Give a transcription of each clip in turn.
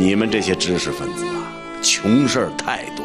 你们这些知识分子啊，穷事儿太多。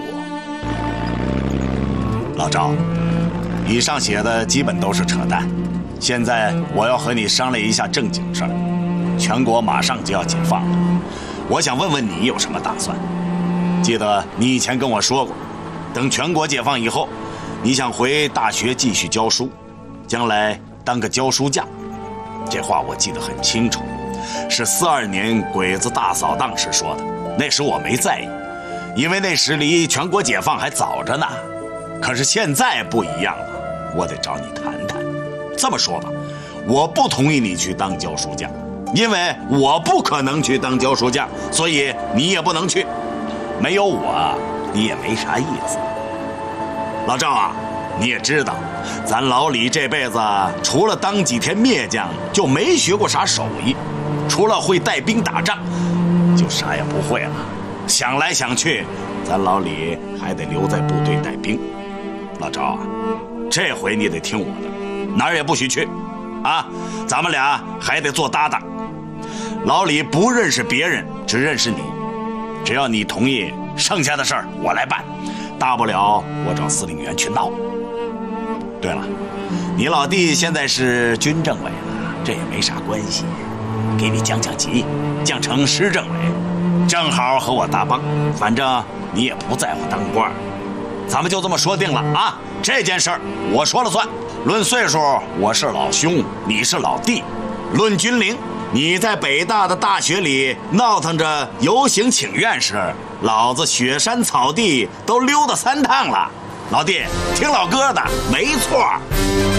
老赵，以上写的基本都是扯淡。现在我要和你商量一下正经事儿。全国马上就要解放了，我想问问你有什么打算？记得你以前跟我说过，等全国解放以后，你想回大学继续教书，将来当个教书匠。这话我记得很清楚，是42年鬼子大扫荡时说的。那时我没在意，因为那时离全国解放还早着呢。可是现在不一样了，我得找你谈谈。这么说吧，我不同意你去当教书匠，因为我不可能去当教书匠，所以你也不能去。没有我，你也没啥意思。老赵啊，你也知道，咱老李这辈子除了当几天篾匠，就没学过啥手艺，除了会带兵打仗，就啥也不会了。想来想去，咱老李还得留在部队带兵。老赵啊，这回你得听我的，哪儿也不许去啊！咱们俩还得做搭档。老李不认识别人，只认识你。只要你同意，剩下的事儿我来办，大不了我找司令员去闹。对了，你老弟现在是军政委了，这也没啥关系，给你降降级，降成师政委，正好和我搭帮。反正你也不在乎当官，咱们就这么说定了啊！这件事儿我说了算。论岁数，我是老兄，你是老弟；论军龄，你在北大的大学里闹腾着游行请愿时，老子雪山草地都溜达3趟了。老弟，听老哥的，没错。